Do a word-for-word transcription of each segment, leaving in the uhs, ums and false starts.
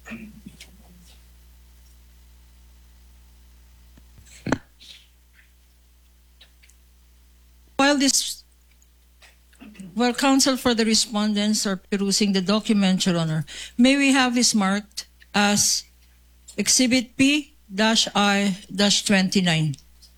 While this, while counsel for the respondents are perusing the document, Your Honor, may we have this marked as Exhibit P I twenty-nine.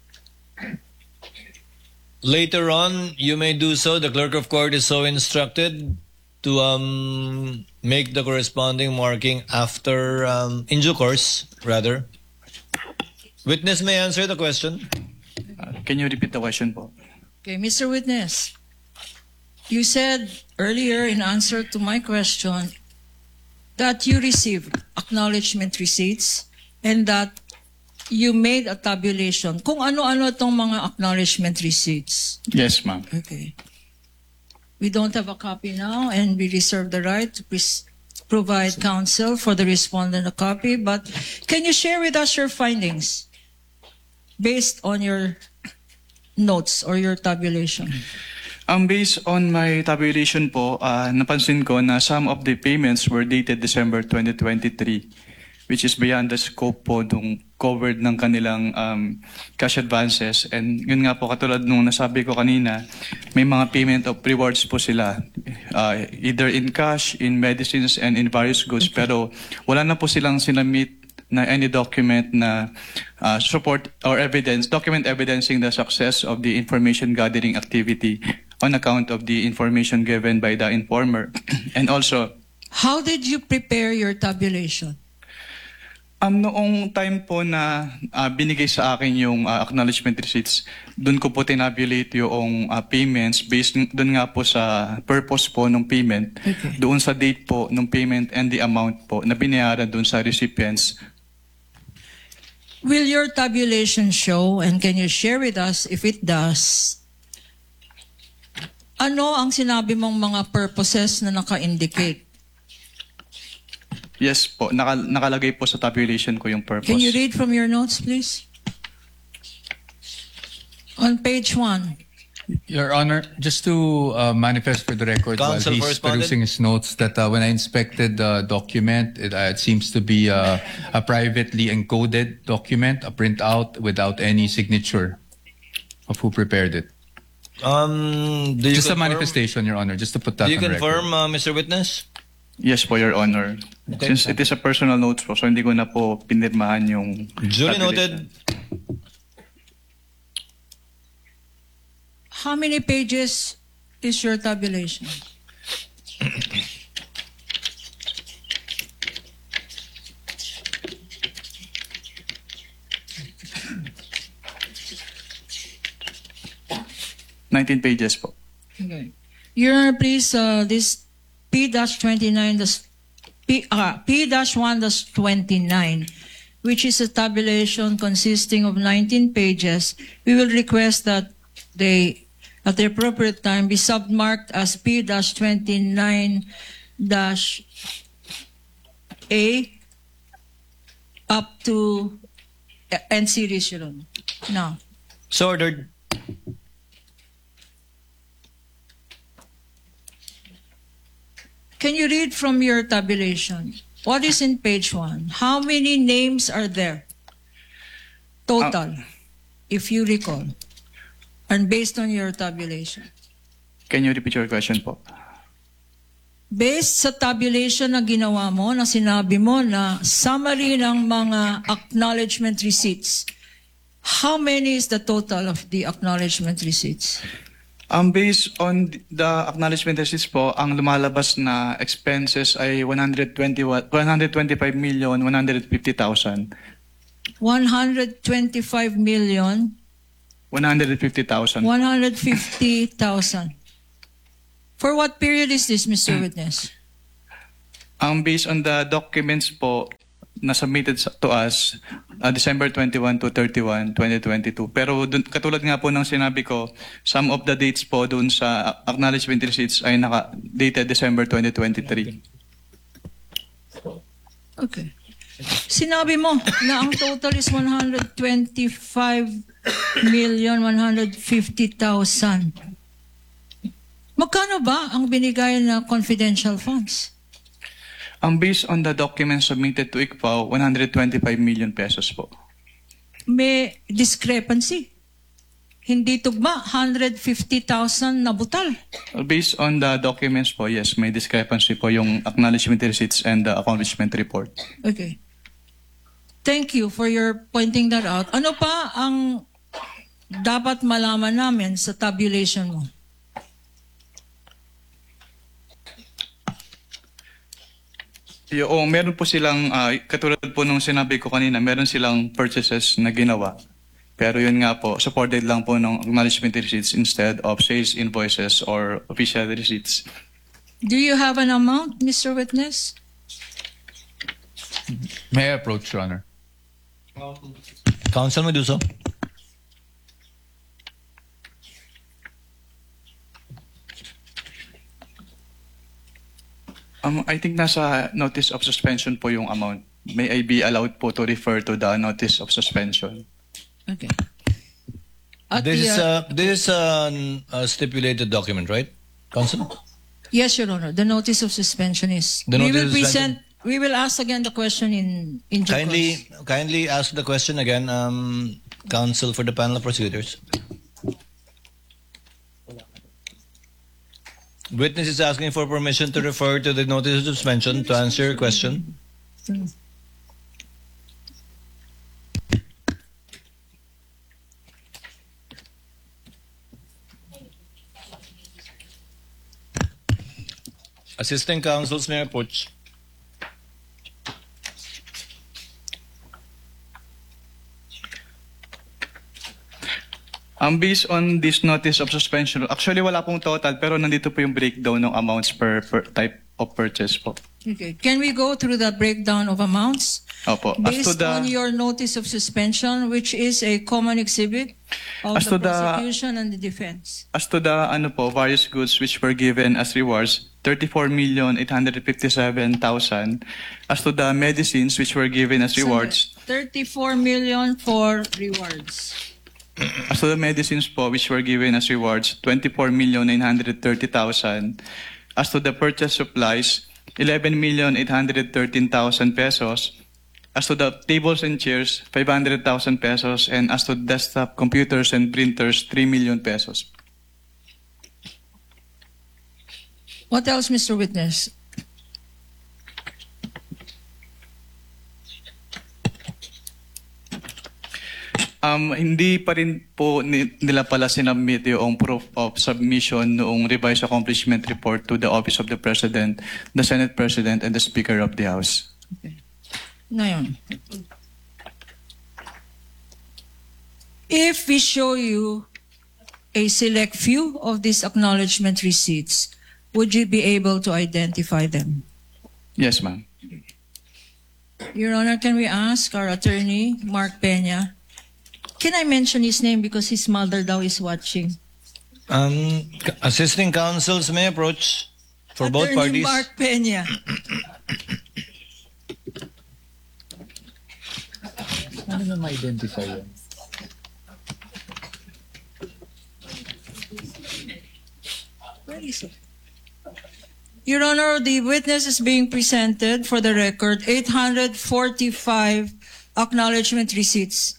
Later on, you may do so. The clerk of court is so instructed to um, make the corresponding marking after, um, in due course, rather. Witness may answer the question. Uh, can you repeat the question po? Okay, Mister Witness, you said earlier in answer to my question that you received acknowledgement receipts and that you made a tabulation. Kung ano-ano itong mga acknowledgement receipts. Yes, ma'am. Okay. We don't have a copy now, and we reserve the right to provide counsel for the respondent a copy. But can you share with us your findings based on your notes or your tabulation? Um, based on my tabulation po, uh, napansin ko na some of the payments were dated December twenty twenty-three, which is beyond the scope po nung covered ng kanilang um, cash advances. And yun nga po, katulad nung nasabi ko kanina, may mga payment of rewards po sila, uh, either in cash, in medicines, and in various goods. Okay. Pero wala na po silang sinamit na any document na uh, support or evidence, document evidencing the success of the information gathering activity on account of the information given by the informer. And also, how did you prepare your tabulation? Um, noong time po na uh, binigay sa akin yung uh, acknowledgement receipts, doon ko po tinabulate yung uh, payments based doon nga po sa purpose po ng payment, okay. Doon sa date po ng payment and the amount po na binayaran doon sa recipients. Will your tabulation show, and can you share with us if it does, ano ang sinabi mong mga purposes na naka-indicate? Yes po, Naka, nakalagay po sa tabulation ko yung purpose. Can you read from your notes, please? On page one. Your Honor, just to uh, manifest for the record Counsel while he's perusing his notes that uh, when I inspected the document, it, uh, it seems to be uh, a privately encoded document, a printout without any signature of who prepared it. Um, do you just confirm, a manifestation, Your Honor, just to put that do you on confirm, record. uh, Mister Witness? Yes po, Your Honor. Okay. Since it is a personal notes po, so hindi ko na po pinirmahan yung duly noted. How many pages is your tabulation? nineteen pages po. Okay. Your Honor, please, uh, this P twenty-nine, P, uh, P one twenty-nine, which is a tabulation consisting of nineteen pages, we will request that they, at the appropriate time, be submarked as P twenty-nine A up to end series, Your Honor. Now. So ordered. Can you read from your tabulation? What is in page one? How many names are there? Total, uh, if you recall. And based on your tabulation. Can you repeat your question po? Based sa tabulation na ginawa mo, na sinabi mo na summary ng mga acknowledgement receipts, how many is the total of the acknowledgement receipts? Um, based on the acknowledgement receipts po, ang lumalabas na expenses ay one hundred twenty-five million one hundred fifty thousand. one hundred twenty-five million one hundred fifty thousand. one hundred fifty thousand. For what period is this, Mister Witness? Um, based on the documents po na submitted to us, uh, December twenty-first to thirty-first, twenty twenty-two. Pero dun, katulad nga po ng sinabi ko, some of the dates po dun sa acknowledgement receipts ay naka-dated December twenty twenty-three. Okay. Sinabi mo na ang total is one hundred twenty-five million one hundred fifty thousand. Magkano ba ang binigay na confidential funds? Ang based on the documents submitted to I C P A O, one hundred twenty-five million pesos po. May discrepancy. Hindi tugma, one hundred fifty thousand na butal. Based on the documents po, yes, may discrepancy po yung acknowledgement receipts and the accomplishment report. Okay. Thank you for your pointing that out. Ano pa ang dapat malaman namin sa tabulation mo? Yung, meron po silang, ah, katulad po nung sinabi ko kanina, meron silang purchases na ginawa. Pero yun nga po, supported lang po ng acknowledgement receipts instead of sales invoices or official receipts. Do you have an amount, Mister Witness? May I approach, Your Honor? Counsel may do so. Um, I think nasa notice of suspension po yung amount. May I be allowed po to refer to the notice of suspension? Okay. At This the, is uh, a this is an- a stipulated document, right, Counsel? yes, Your Honor. The notice of suspension is. The we notice will of present. suspension. We will ask again the question in in due Kindly course. kindly ask the question again, um, Counsel for the panel of prosecutors. Witness is asking for permission to refer to the notice of suspension to answer your question. Assistant counsels may approach. Um, based on this notice of suspension, actually wala pong total pero nandito po yung breakdown ng amounts per, per type of purchase po. Okay. Can we go through the breakdown of amounts Opo. As to based on the, your notice of suspension, which is a common exhibit of As the to the- prosecution and the defense? as to the ano po, various goods which were given as rewards, thirty-four million eight hundred fifty-seven thousand. As to the medicines which were given as rewards, thirty-four million for rewards. as to the medicines po which were given as rewards, twenty-four million nine hundred thirty thousand. As to the purchase supplies, eleven million eight hundred thirteen thousand pesos. As to the tables and chairs, five hundred thousand pesos. And as to desktop computers and printers, three million pesos. What else, Mister Witness? Um, hindi pa rin po ni- nila pala sinubmit yung proof of submission noong revised accomplishment report to the Office of the President, the Senate President, and the Speaker of the House. Ngayon. If we show you a select few of these acknowledgement receipts, would you be able to identify them? Yes, ma'am. Your Honor, can we ask our attorney, Mark Peña? Can I mention his name because his mother daw is watching? Um, c- assisting counsels may approach for both Attorney parties. Mark Peña. Ano na ma-identify yan? Where is it? Your Honor, the witness is being presented for the record eight hundred forty-five acknowledgement receipts.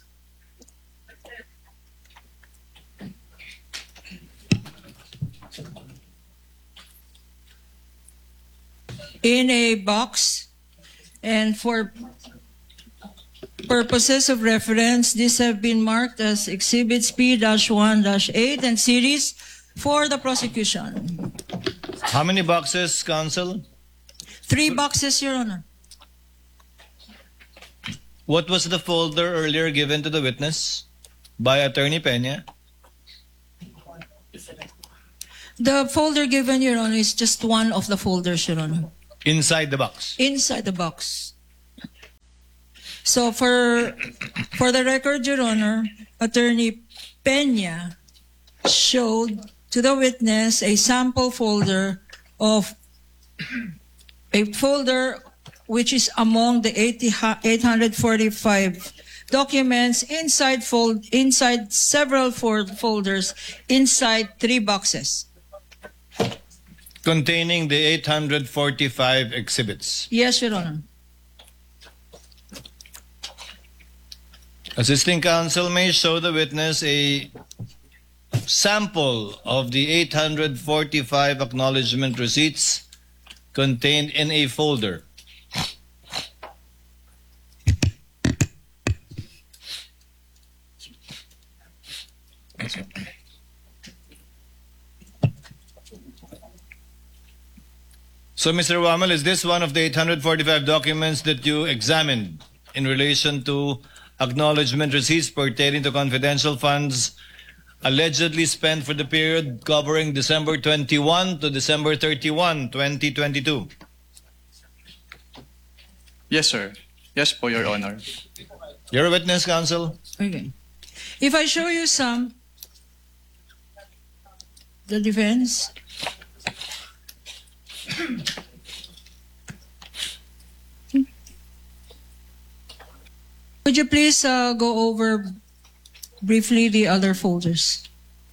In a box, and for purposes of reference, these have been marked as exhibits P one eight and series for the prosecution. How many boxes, counsel? Three boxes, Your Honor. What was the folder earlier given to the witness by Attorney Peña? The folder given, Your Honor, is just one of the folders, Your Honor. Inside the box. Inside the box. So for for the record, Your Honor, Attorney Peña showed to the witness a sample folder of a folder which is among the eight hundred forty-five documents inside fold inside several fold folders inside three boxes. containing the eight hundred forty-five exhibits. Yes, Your Honor. Assisting counsel may show the witness a sample of the eight hundred forty-five acknowledgement receipts contained in a folder. So, Mister Wamal, is this one of the eight hundred forty-five documents that you examined in relation to acknowledgement receipts pertaining to confidential funds allegedly spent for the period covering December twenty-first to December thirty-first, twenty twenty-two? Yes, sir. Yes po, Your Honor. You're a witness, counsel. Okay. If I show you some, the defense. Could you please uh, go over briefly the other folders?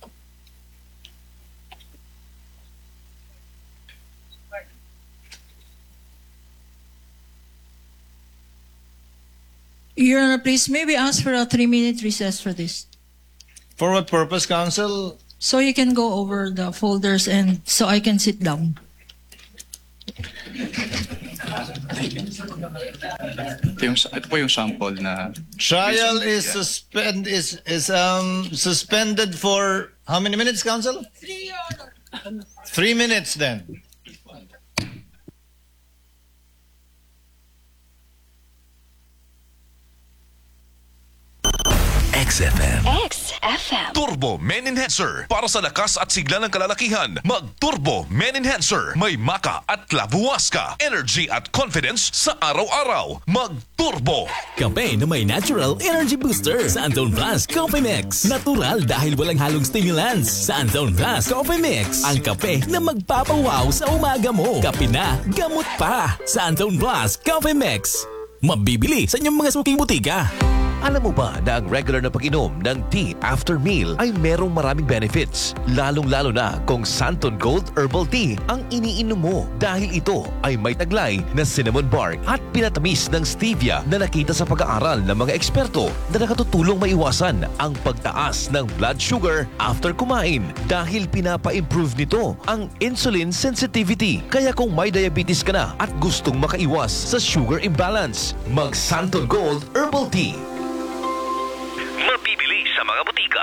Your Honor, please, maybe ask for a three-minute recess for this. For what purpose, counsel? So you can go over the folders and so I can sit down. Ito, yung, ito po yung sample na... Trial is suspend is is um suspended for how many minutes, counsel? Three, Three minutes then. X F M. X F M. Turbo Men Enhancer. Para sa lakas at sigla ng kalalakihan, mag-Turbo Men Enhancer. May maka at labuwas ka. Energy at confidence sa araw-araw. Mag-Turbo. Kape na may natural energy booster. Santon Plus Coffee Mix. Natural dahil walang halong stimulants. Santon Plus Coffee Mix. Ang kape na magpapawaw sa umaga mo. Kape na, gamot pa. Santon Plus Coffee Mix. Mabibili sa inyong mga suking butika. Alam mo ba na ang regular na pag-inom ng tea after meal ay merong maraming benefits? Lalong-lalo na kung Santon Gold Herbal Tea ang iniinom mo dahil ito ay may taglay na cinnamon bark at pinatamis ng stevia na nakita sa pag-aaral ng mga eksperto na nakatutulong maiwasan ang pagtaas ng blood sugar after kumain dahil pinapa-improve nito ang insulin sensitivity. Kaya kung may diabetes ka na at gustong makaiwas sa sugar imbalance, mag Santon Gold Herbal Tea. Mabibili sa mga butika.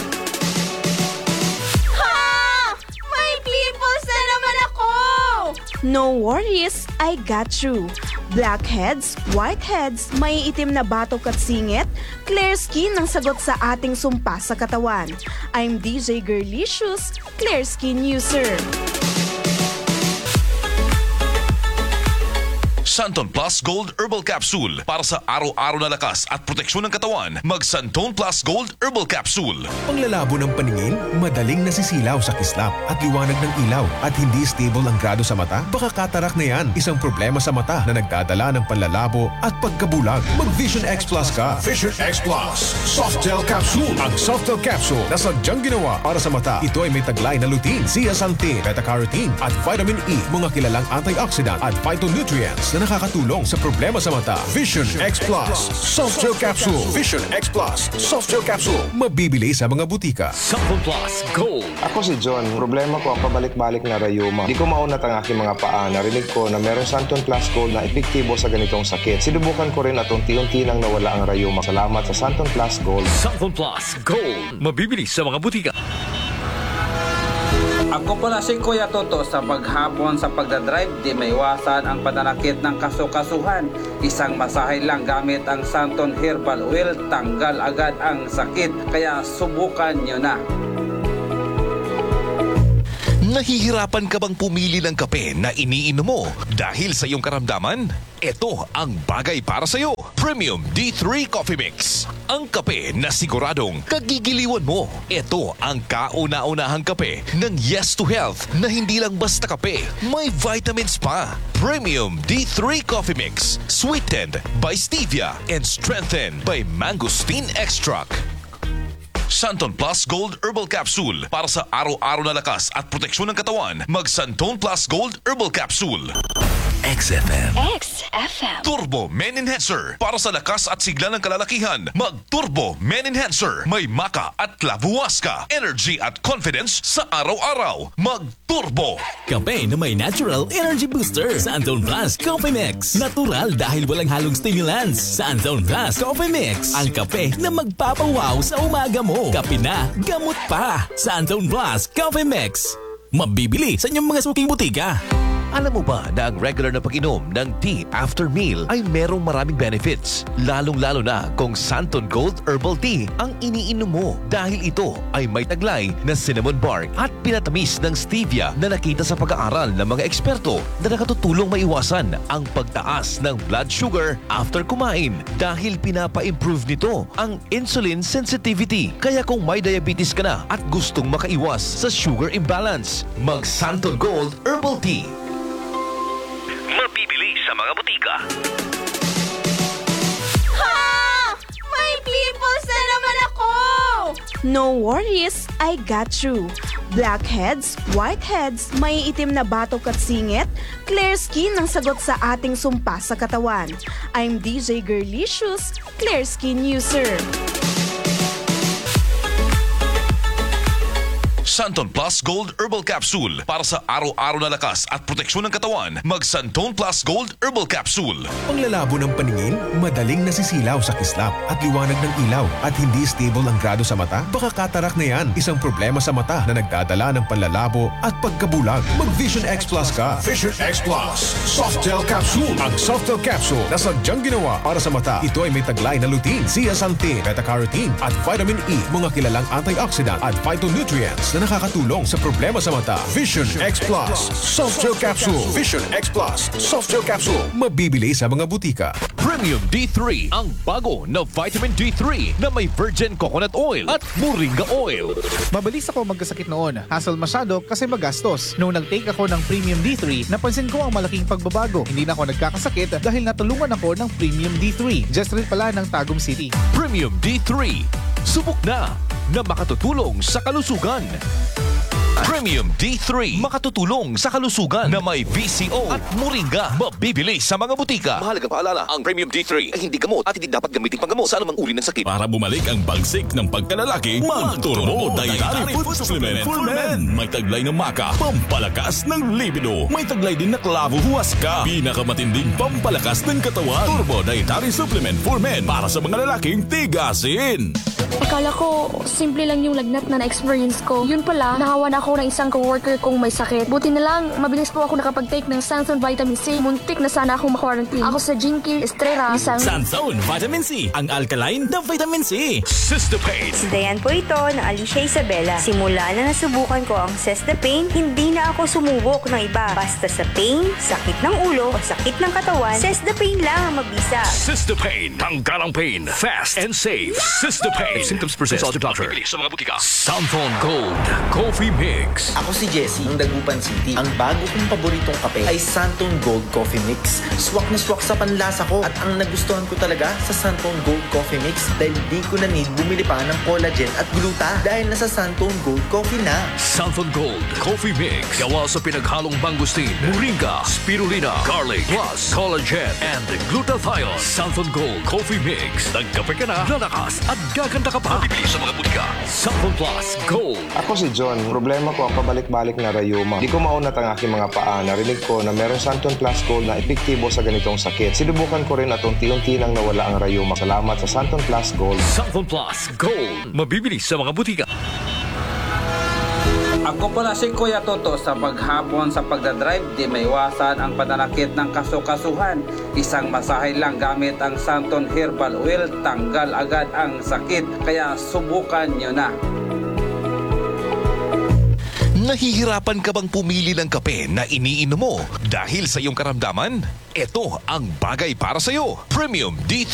Ha! May pimples na naman ako! No worries, I got you. Blackheads, whiteheads, may itim na batok at singit, clear skin ang sagot sa ating sumpa sa katawan. I'm D J Girlicious, Clear Skin User. Santon Plus Gold Herbal Capsule. Para sa araw-araw na lakas at proteksyon ng katawan, mag Santon Plus Gold Herbal Capsule. Panglalabo ng paningin, madaling nasisilaw sa kislap at liwanag ng ilaw at hindi stable ang grado sa mata? Baka katarak na yan, isang problema sa mata na nagdadala ng panlalabo at pagkabulag. Mag Vision X Plus ka. Vision X Plus. Softel Capsule. Ang Softel Capsule na sadyang ginawa para sa mata. Ito ay may taglay na lutein, zeaxanthin, beta-carotene at vitamin E, mga kilalang antioxidant at phytonutrients na nakakatulong sa problema sa mata. Vision X Plus. Softel Capsule. Vision X Plus. Softel Capsule. Mabibili sa mga butika. Santon Plus Gold. Ako si John. Problema ko ang pabalik-balik na rayuma. Di ko maunat ang aking mga paa. Narinig ko na meron Santon Plus Gold na epektibo sa ganitong sakit. Sinubukan ko rin at unti-unti nang nawala ang rayuma. Salamat sa Santon Plus Gold. Santon Plus Gold. Mabibili sa mga butika. Ako pala si Kuya Toto. Sa paghapon sa pagdadrive, di maiwasan ang pananakit ng kasukasuhan. Isang masahe lang gamit ang Santon Herbal Oil, tanggal agad ang sakit. Kaya subukan nyo na. Nahihirapan ka bang pumili ng kape na iniinom mo dahil sa iyong karamdaman? Ito ang bagay para sa iyo. Premium D three Coffee Mix. Ang kape na siguradong kagigiliwan mo. Ito ang kauna-unahang kape ng Yes to Health na hindi lang basta kape, may vitamins pa. Premium D three Coffee Mix. Sweetened by stevia and strengthened by mangosteen extract. Santon Plus Gold Herbal Capsule. Para sa araw-araw na lakas at proteksyon ng katawan, mag Santon Plus Gold Herbal Capsule. X F M. X F M. Turbo Men Enhancer. Para sa lakas at sigla ng kalalakihan, mag Turbo Men Enhancer. May maka at klavuwas ka. Energy at confidence sa araw-araw. Mag Turbo. Kape na may natural energy booster. Santon Plus Coffee Mix. Natural dahil walang halong stimulants. Santon Plus Coffee Mix. Ang kape na magpapawaw sa umaga mo. Kape na, gamot pa. Santon Plus Coffee Mix. Mabibili sa inyong mga suking butika. Alam mo ba na ang regular na pag-inom ng tea after meal ay merong maraming benefits? Lalong-lalo na kung Santon Gold Herbal Tea ang iniinom mo dahil ito ay may taglay na cinnamon bark at pinatamis ng stevia na nakita sa pag-aaral ng mga eksperto na nakatutulong maiwasan ang pagtaas ng blood sugar after kumain dahil pinapa-improve nito ang insulin sensitivity. Kaya kung may diabetes ka na at gustong makaiwas sa sugar imbalance, mag Santon Gold Herbal Tea. Mabibili sa mga butika. Ha! May pimples na naman ako! No worries, I got you. Blackheads, whiteheads, may itim na batok at singit, clear skin ang sagot sa ating sumpa sa katawan. I'm D J Girlicious, Clear Skin User. Santon Plus Gold Herbal Capsule. Para sa araw-araw na lakas at proteksyon ng katawan, mag Santon Plus Gold Herbal Capsule. Panglalabo ng paningin, madaling nasisilaw sa kislap at liwanag ng ilaw at hindi stable ang grado sa mata? Baka katarak na yan, isang problema sa mata na nagdadala ng panlalabo at pagkabulag. Mag Vision X Plus ka. Vision X Plus Softel Capsule. Ang Softel Capsule na sadyang ginawa para sa mata. Ito ay may taglay na lutein, zeaxanthin, beta-carotene at vitamin E, mga kilalang antioxidant at phytonutrients na nakakatulong sa problema sa mata. Vision X Plus Softel Capsule. Vision X Plus Softel Capsule. Mabibili sa mga butika. Premium D three, ang bago na vitamin D three na may virgin coconut oil at moringa oil. Mabilis ako magkasakit noon. Hassle masyado kasi magastos. Nung nag-take ako ng Premium D three, napansin ko ang malaking pagbabago. Hindi na ako nagkakasakit dahil natulungan ako ng Premium D three. Just rin pala ng Tagum City. Premium D three. Subok na na makatutulong sa kalusugan. Premium D three, makatutulong sa kalusugan na may V C O at moringa. Mabibili sa mga butika. Mahalagang paalala, ang Premium D three ay hindi gamot at hindi dapat gamitin panggamot sa anumang uri ng sakit. Para bumalik ang bagsik ng pagkalalaki, mag-Turbo Dietary Food Supplement for Men. May taglay ng maka, pampalakas ng libido. May taglay din na klavo huwaska, pinakamatinding pampalakas ng katawan. Turbo Dietary Supplement for Men para sa mga lalaking tigasin. Akala ko, simple lang yung lagnat na na-experience ko. Yun pala, nahawa na ako ng isang coworker kong may sakit. Buti na lang, mabilis po ako nakapag-take ng Santon Vitamin C. Muntik na sana akong ma-quarantine. Ako sa Jinky Estrella, isang... Santon Vitamin C, ang alkaline na vitamin C. Cystapane. Si Dayan po ito na Alicia Isabela. Simula na nasubukan ko ang Cystapane, hindi na ako sumubok ng iba. Basta sa pain, sakit ng ulo o sakit ng katawan, Cystapane lang ang mabisa. Cystapane, tanggal ang pain, fast and safe. Cystapane. If symptoms persist, consult your doctor. Sa mga butika. Santon Gold Coffee Mix. Ako si Jessie, ng Dagupan City. Ang bago kong paboritong kape ay Santon Gold Coffee Mix. Swak na swak sa panlasa ko at ang nagustuhan ko talaga sa Santon Gold Coffee Mix dahil di ko na need bumili pa ng collagen at gluta dahil nasa Santon Gold Coffee na. Santon Gold Coffee Mix. Gawa sa pinaghalong mangustin, moringa, spirulina, garlic, plus collagen and glutathione. Santon Gold Coffee Mix. Nagkape ka na, lalakas at gaganda ka pa. Bibili sa mga butika. Santon Plus Gold. Ako si John. Problema ko ang pabalik-balik na rayuma. Di ko maunat ang aking mga paa. Narinig ko na meron Santon Plus Gold na epektibo sa ganitong sakit. Sinubukan ko rin at unti-unti nang nawala ang rayuma. Salamat sa Santon Plus Gold. Santon Plus Gold. Mabibili sa mga butika. Ako pala si Kuya Toto. Sa paghapon sa pagdadrive, di maiwasan ang pananakit ng kasukasuhan. Isang masahe lang gamit ang Santon Herbal Oil, tanggal agad ang sakit. Kaya subukan nyo na. Nahihirapan ka bang pumili ng kape na iniinom mo dahil sa iyong karamdaman? Ito ang bagay para sa iyo. Premium D